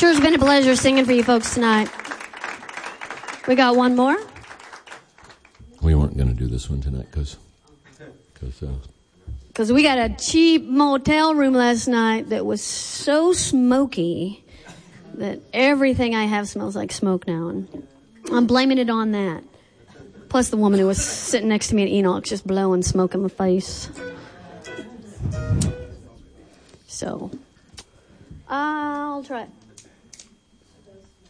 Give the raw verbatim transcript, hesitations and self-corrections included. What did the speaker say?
Sure has been a pleasure singing for you folks tonight. We got one more. We weren't going to do this one tonight because because uh, Because we got a cheap motel room last night that was so smoky that everything I have smells like smoke now. And I'm blaming it on that. Plus the woman who was sitting next to me at Enoch just blowing smoke in my face. So, I'll try it.